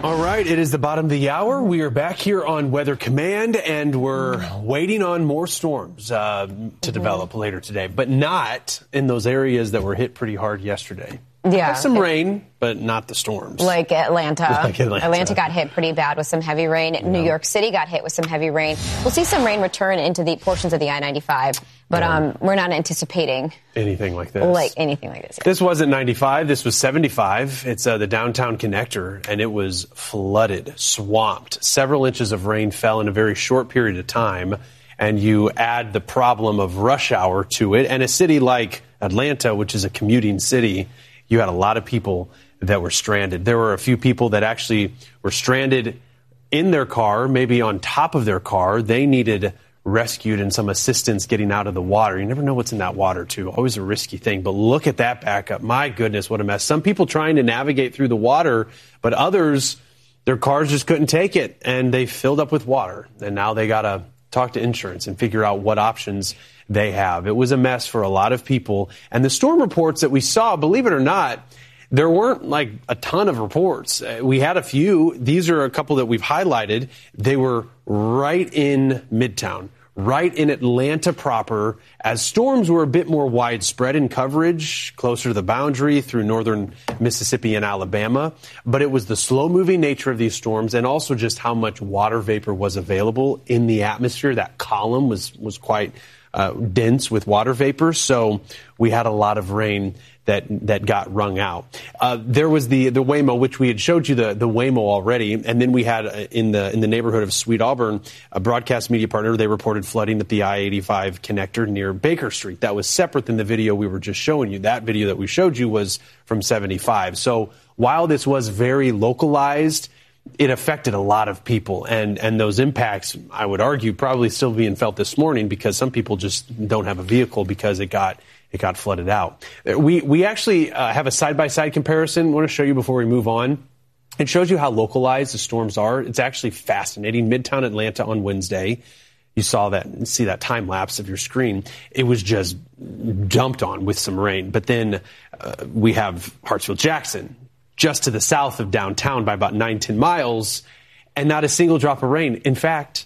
All right, it is the bottom of the hour. We are back here on Weather Command, and we're waiting on more storms to develop later today, but not in those areas that were hit pretty hard yesterday. Yeah. Some rain, but not the storms. Like Atlanta. Atlanta Got hit pretty bad with some heavy rain. Yeah. New York City got hit with some heavy rain. We'll see some rain return into the portions of the I-95, but we're not anticipating anything like this. Yeah. This wasn't 95. This was 75. It's the downtown connector, and it was flooded, swamped. Several inches of rain fell in a very short period of time, and you add the problem of rush hour to it, and a city like Atlanta, which is a commuting city, you had a lot of people that were stranded. There were a few people that actually were stranded in their car, maybe on top of their car. They needed rescued and some assistance getting out of the water. You never know what's in that water, too. Always a risky thing. But look at that backup. My goodness, what a mess. Some people trying to navigate through the water, but others, their cars just couldn't take it, and they filled up with water. And now they got to talk to insurance and figure out what options they have. It was a mess for a lot of people. And the storm reports that we saw, believe it or not, there weren't like a ton of reports. We had a few. These are a couple that we've highlighted. They were right in Midtown, right in Atlanta proper, as storms were a bit more widespread in coverage, closer to the boundary through northern Mississippi and Alabama. But it was the slow-moving nature of these storms and also just how much water vapor was available in the atmosphere. That column was quite dense with water vapor, so we had a lot of rain that got wrung out. There was the Waymo, which we had showed you the Waymo already, and then we had in the neighborhood of Sweet Auburn, a broadcast media partner. They reported flooding at the I-85 connector near Baker Street. That was separate than the video we were just showing you. That video that we showed you was from 75. So while this was very localized, it affected a lot of people, and those impacts, I would argue, probably still being felt this morning because some people just don't have a vehicle because it got flooded out. We actually have a side-by-side comparison I want to show you before we move on. It shows you how localized the storms are. It's actually fascinating. Midtown Atlanta on Wednesday, you see that time lapse of your screen. It was just dumped on with some rain. But then we have Hartsfield-Jackson, just to the south of downtown by about 9-10 miles, and not a single drop of rain. In fact,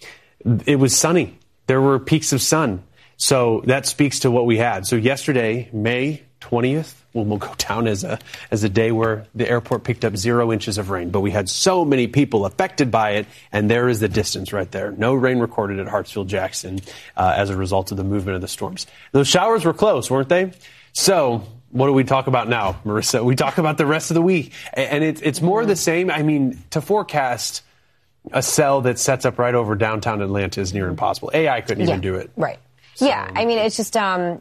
it was sunny. There were peaks of sun. So that speaks to what we had. So yesterday, May 20th, will go down as a day where the airport picked up 0 inches of rain. But we had so many people affected by it, and there is the distance right there. No rain recorded at Hartsfield-Jackson as a result of the movement of the storms. Those showers were close, weren't they? So what do we talk about now, Marissa? We talk about the rest of the week. And it's more of the same. I mean, to forecast a cell that sets up right over downtown Atlanta is near impossible. AI couldn't even do it. Right. So. Yeah, I mean, it's just,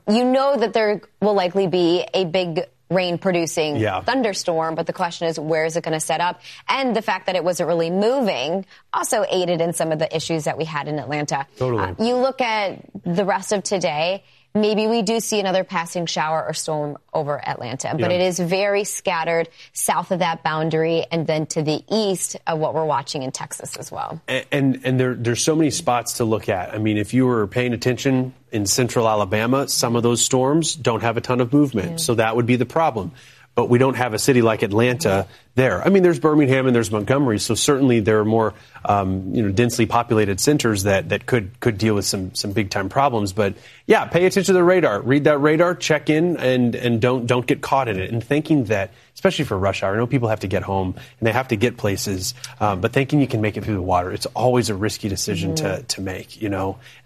that there will likely be a big rain-producing thunderstorm, but the question is, where is it going to set up? And the fact that it wasn't really moving also aided in some of the issues that we had in Atlanta. Totally. You look at the rest of today, maybe we do see another passing shower or storm over Atlanta, but it is very scattered south of that boundary and then to the east of what we're watching in Texas as well. And there's so many spots to look at. I mean, if you were paying attention in central Alabama, some of those storms don't have a ton of movement, so that would be the problem. But we don't have a city like Atlanta there. I mean, there's Birmingham and there's Montgomery, so certainly there are more, densely populated centers that could deal with some big time problems. But yeah, pay attention to the radar, read that radar, check in, and don't get caught in it. And thinking that, especially for rush hour, I know people have to get home and they have to get places, but thinking you can make it through the water, it's always a risky decision to make. You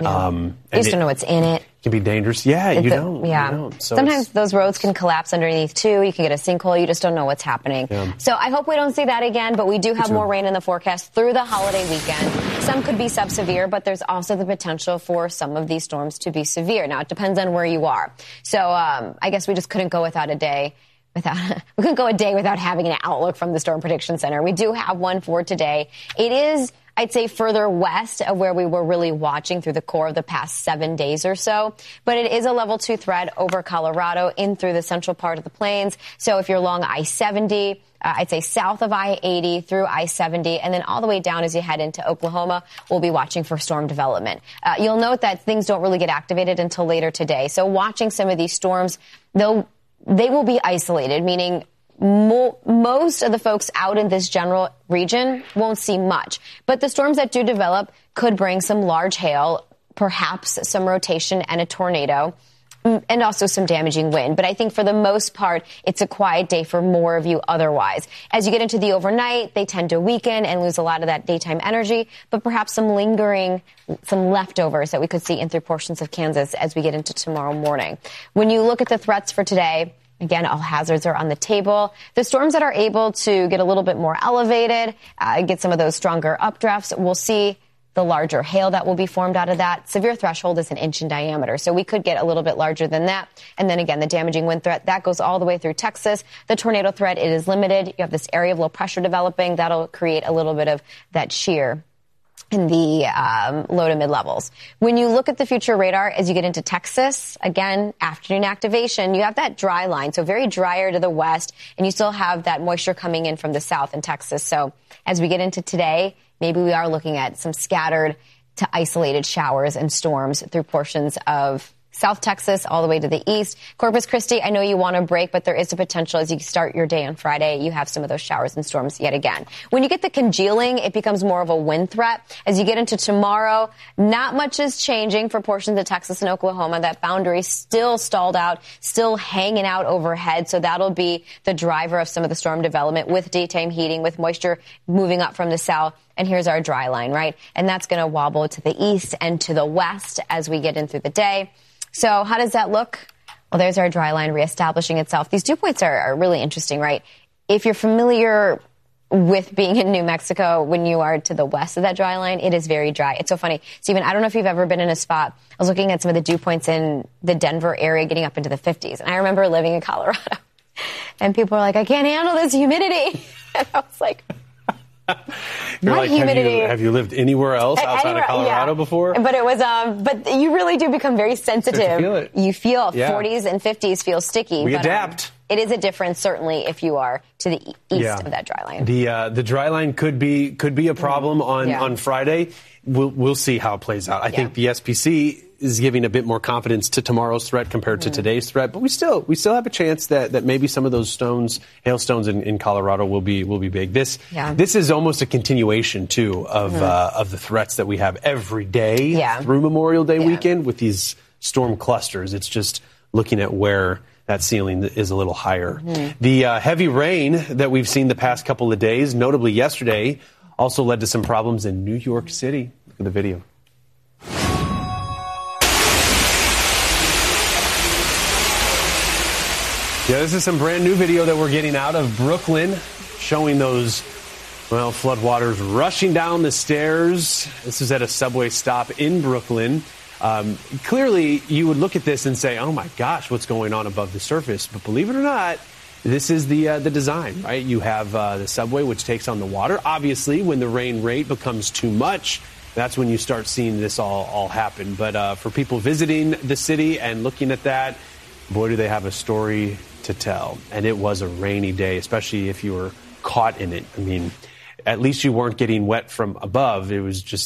just don't know what's in it. Can be dangerous. Yeah, you don't. Yeah. You don't. So sometimes those roads can collapse underneath too. You can get a sinkhole. You just don't know what's happening. Yeah. So I hope we don't see that again, but we do have more rain in the forecast through the holiday weekend. Some could be subsevere, but there's also the potential for some of these storms to be severe. Now, it depends on where you are. So I guess we just couldn't go without a day. We couldn't go a day without having an outlook from the Storm Prediction Center. We do have one for today. It is, I'd say, further west of where we were really watching through the core of the past 7 days or so. But it is a level 2 threat over Colorado in through the central part of the plains. So if you're along I-70, I'd say south of I-80 through I-70, and then all the way down as you head into Oklahoma, we'll be watching for storm development. You'll note that things don't really get activated until later today. So watching some of these storms, they will be isolated, meaning most of the folks out in this general region won't see much. But the storms that do develop could bring some large hail, perhaps some rotation and a tornado, and also some damaging wind. But I think for the most part, it's a quiet day for more of you otherwise. As you get into the overnight, they tend to weaken and lose a lot of that daytime energy, but perhaps some leftovers that we could see in through portions of Kansas as we get into tomorrow morning. When you look at the threats for today, again, all hazards are on the table. The storms that are able to get a little bit more elevated, get some of those stronger updrafts, we'll see the larger hail that will be formed out of that. Severe threshold is 1 inch in diameter, so we could get a little bit larger than that. And then again, the damaging wind threat, that goes all the way through Texas. The tornado threat, it is limited. You have this area of low pressure developing. That'll create a little bit of that shear in the low to mid levels. When you look at the future radar, as you get into Texas, again, afternoon activation, you have that dry line, so very drier to the west, and you still have that moisture coming in from the south in Texas. So as we get into today, maybe we are looking at some scattered to isolated showers and storms through portions of South Texas all the way to the east. Corpus Christi, I know you want a break, but there is a potential as you start your day on Friday, you have some of those showers and storms yet again. When you get the congealing, it becomes more of a wind threat. As you get into tomorrow, not much is changing for portions of Texas and Oklahoma. That boundary still stalled out, still hanging out overhead. So that'll be the driver of some of the storm development with daytime heating, with moisture moving up from the south. And here's our dry line, right? And that's going to wobble to the east and to the west as we get in through the day. So how does that look? Well, there's our dry line reestablishing itself. These dew points are really interesting, right? If you're familiar with being in New Mexico, when you are to the west of that dry line, it is very dry. It's so funny. Stephen, I don't know if you've ever been in a spot. I was looking at some of the dew points in the Denver area getting up into the 50s. And I remember living in Colorado. And people were like, I can't handle this humidity. And I was like... You're like, humidity. Have you lived anywhere else outside of Colorado before? But it was, but you really do become very sensitive. Feel it. You feel 40s and 50s feel sticky. We adapt. It is a difference, certainly, if you are to the east of that dry line. The dry line could be a problem on Friday. We'll see how it plays out. I think the SPC is giving a bit more confidence to tomorrow's threat compared to today's threat, but we still have a chance that maybe some of those hailstones in Colorado will be big. This is almost a continuation too of the threats that we have every day through Memorial Day weekend with these storm clusters. It's just looking at where that ceiling is a little higher. The heavy rain that we've seen the past couple of days, notably yesterday, also led to some problems in New York City. Look at the video. Yeah, this is some brand new video that we're getting out of Brooklyn, showing those, floodwaters rushing down the stairs. This is at a subway stop in Brooklyn. Clearly, you would look at this and say, oh my gosh, what's going on above the surface? But believe it or not, this is the design, right? You have the subway, which takes on the water. Obviously, when the rain rate becomes too much, that's when you start seeing this all happen. But for people visiting the city and looking at that, boy, do they have a story to tell. And it was a rainy day, especially if you were caught in it. I mean, at least you weren't getting wet from above. It was just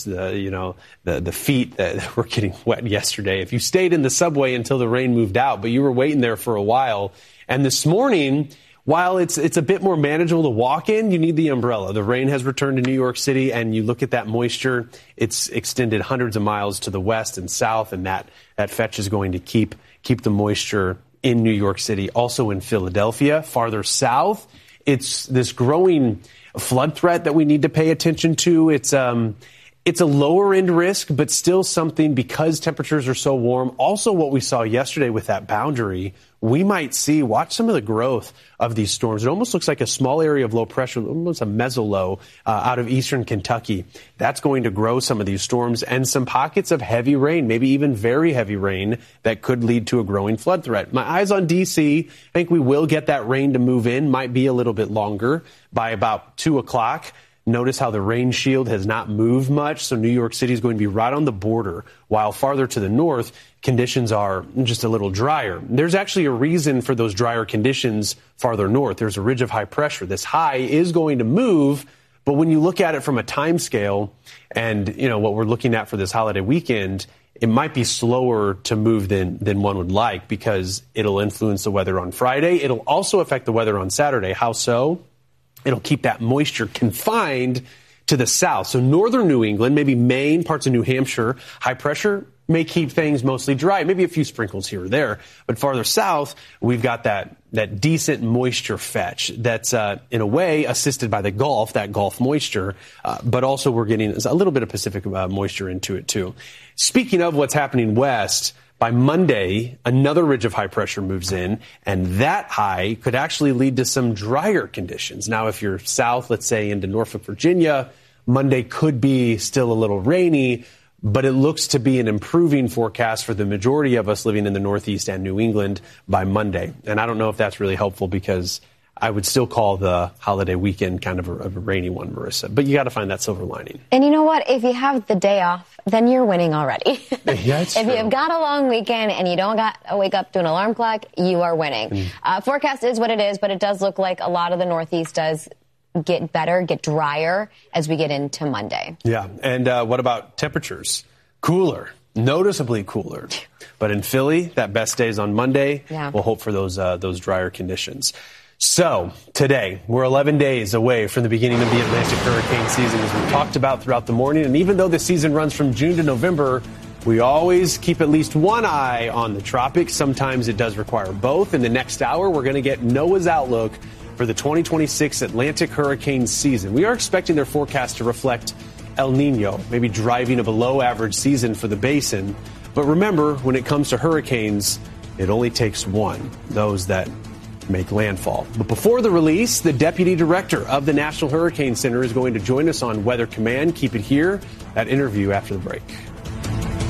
the feet that were getting wet yesterday. If you stayed in the subway until the rain moved out, but you were waiting there for a while. And this morning, while it's a bit more manageable to walk in, you need the umbrella. The rain has returned to New York City, and you look at that moisture, it's extended hundreds of miles to the west and south, and that fetch is going to keep the moisture in New York City. Also in Philadelphia, farther south, it's this growing flood threat that we need to pay attention to. It's a lower end risk, but still something because temperatures are so warm. Also what we saw yesterday with that boundary, we might watch some of the growth of these storms. It almost looks like a small area of low pressure, almost a mesolow out of eastern Kentucky. That's going to grow some of these storms and some pockets of heavy rain, maybe even very heavy rain that could lead to a growing flood threat. My eyes on D.C. I think we will get that rain to move in, might be a little bit longer by about 2 o'clock. Notice how the rain shield has not moved much, so New York City is going to be right on the border, while farther to the north, conditions are just a little drier. There's actually a reason for those drier conditions farther north. There's a ridge of high pressure. This high is going to move, but when you look at it from a time scale and, what we're looking at for this holiday weekend, it might be slower to move than one would like because it'll influence the weather on Friday. It'll also affect the weather on Saturday. How so? It'll keep that moisture confined to the south. So northern New England, maybe Maine, parts of New Hampshire, high pressure may keep things mostly dry, maybe a few sprinkles here or there. But farther south, we've got that decent moisture fetch that's, in a way, assisted by the Gulf, that Gulf moisture. But also we're getting a little bit of Pacific moisture into it, too. Speaking of what's happening west, by Monday, another ridge of high pressure moves in, and that high could actually lead to some drier conditions. Now, if you're south, let's say into Norfolk, Virginia, Monday could be still a little rainy, but it looks to be an improving forecast for the majority of us living in the Northeast and New England by Monday. And I don't know if that's really helpful because I would still call the holiday weekend kind of a rainy one, Marissa. But you got to find that silver lining. And you know what? If you have the day off, then you're winning already. Yeah, it's if true. you've got a long weekend and you don't got to wake up to an alarm clock, you are winning. Forecast is what it is, but it does look like a lot of the Northeast does get better, get drier as we get into Monday. Yeah. And what about temperatures? Cooler, noticeably cooler. But in Philly, that best day is on Monday. Yeah. We'll hope for those drier conditions. So today, we're 11 days away from the beginning of the Atlantic hurricane season, as we talked about throughout the morning. And even though the season runs from June to November, we always keep at least one eye on the tropics. Sometimes it does require both. In the next hour, we're going to get NOAA's outlook for the 2026 Atlantic hurricane season. We are expecting their forecast to reflect El Nino, maybe driving a below average season for the basin. But remember, when it comes to hurricanes, it only takes one, those that make landfall. But before the release, the deputy director of the National Hurricane Center is going to join us on Weather Command. Keep it here. That interview after the break.